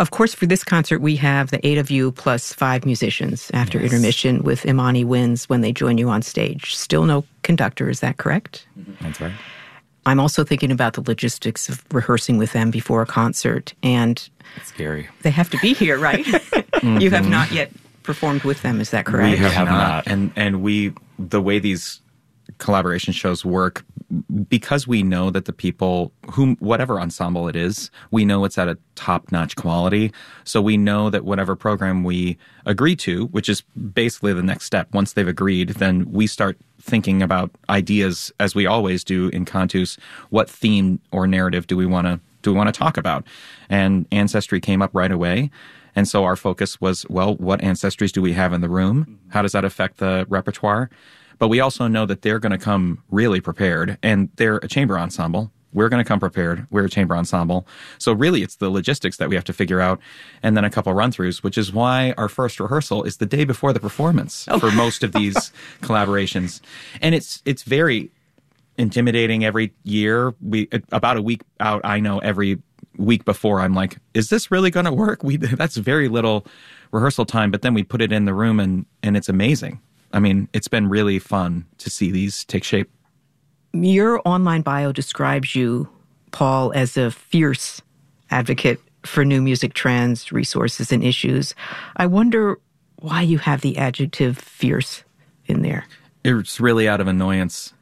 Of course, for this concert, we have the 8 of you plus 5 musicians after intermission with Imani Winds when they join you on stage. Still no conductor, is that correct? That's right. I'm also thinking about the logistics of rehearsing with them before a concert, and it's scary. They have to be here, right? You have not yet performed with them, is that correct? We have not. And we, the way these collaboration shows work, because we know that the people, whatever ensemble it is, we know it's at a top-notch quality. So we know that whatever program we agree to, which is basically the next step, once they've agreed, then we start thinking about ideas, as we always do in Cantus. What theme or narrative do we want to talk about? And Ancestry came up right away. And so our focus was, well, what ancestries do we have in the room? How does that affect the repertoire? But we also know that they're going to come really prepared, and they're a chamber ensemble. We're going to come prepared. We're a chamber ensemble. So really, it's the logistics that we have to figure out, and then a couple run-throughs, which is why our first rehearsal is the day before the performance for most of these collaborations. And it's very intimidating every year. About a week out, I know every week before, I'm like, is this really going to work? That's very little rehearsal time, but then we put it in the room, and it's amazing. I mean, it's been really fun to see these take shape. Your online bio describes you, Paul, as a fierce advocate for new music trends, resources, and issues. I wonder why you have the adjective fierce in there. It's really out of annoyance.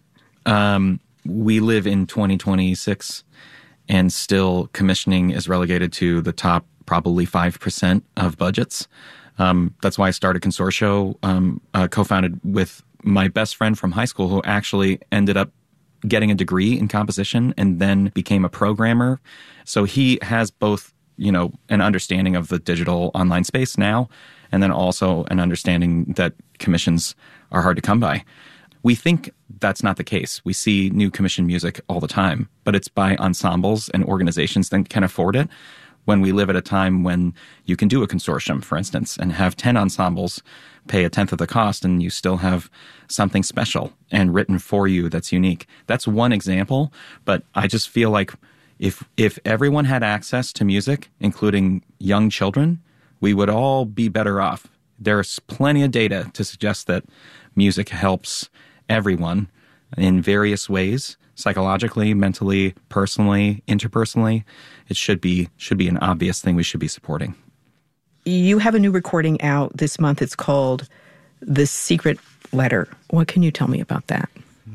We live in 2026, and still commissioning is relegated to the top probably 5% of budgets. That's why I started Consortio, co-founded with my best friend from high school, who actually ended up getting a degree in composition and then became a programmer. So he has both, an understanding of the digital online space now, and then also an understanding that commissions are hard to come by. We think that's not the case. We see new commission music all the time, but it's by ensembles and organizations that can afford it. When we live at a time when you can do a consortium, for instance, and have 10 ensembles pay a tenth of the cost, and you still have something special and written for you that's unique. That's one example, but I just feel like if everyone had access to music, including young children, we would all be better off. There's plenty of data to suggest that music helps everyone in various ways, psychologically, mentally, personally, interpersonally. It should be an obvious thing we should be supporting. You have a new recording out this month. It's called The Secret Letter. What can you tell me about that?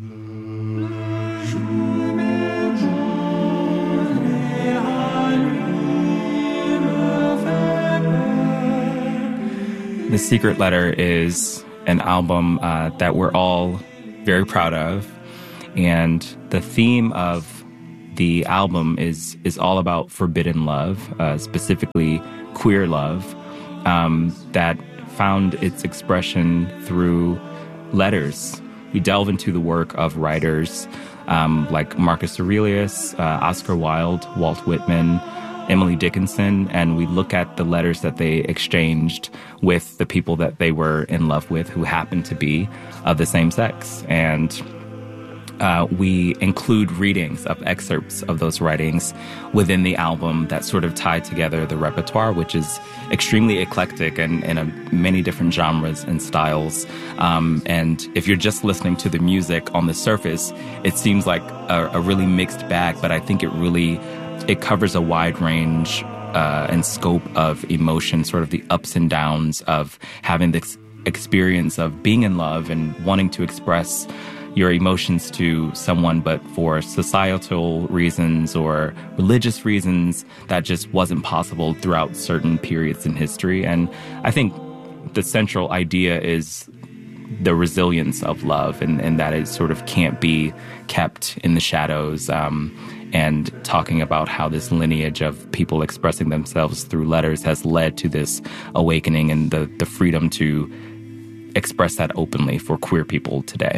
The Secret Letter is an album that we're all very proud of. And the theme of the album is all about forbidden love, specifically queer love, that found its expression through letters. We delve into the work of writers like Marcus Aurelius, Oscar Wilde, Walt Whitman, Emily Dickinson, and we look at the letters that they exchanged with the people that they were in love with who happened to be of the same sex. And we include readings of excerpts of those writings within the album that sort of tie together the repertoire, which is extremely eclectic and in many different genres and styles. And if you're just listening to the music on the surface, it seems like a really mixed bag, but I think it covers a wide range and scope of emotion, sort of the ups and downs of having this experience of being in love and wanting to express your emotions to someone, but for societal reasons or religious reasons, that just wasn't possible throughout certain periods in history. And I think the central idea is the resilience of love, and that it sort of can't be kept in the shadows, and talking about how this lineage of people expressing themselves through letters has led to this awakening and the freedom to express that openly for queer people today.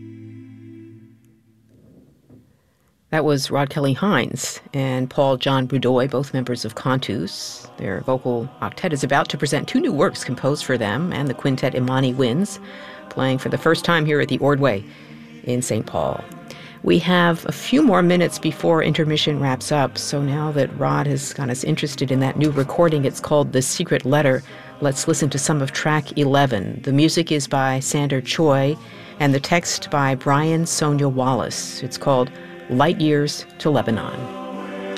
That was Rod Kelly Hines and Paul John Brudoy, both members of Cantus. Their vocal octet is about to present 2 new works composed for them and the quintet Imani Winds, playing for the first time here at the Ordway in St. Paul. We have a few more minutes before intermission wraps up, so now that Rod has got us interested in that new recording, it's called The Secret Letter. Let's listen to some of track 11. The music is by Sander Choi, and the text by Brian Sonia Wallace. It's called Light Years to Lebanon.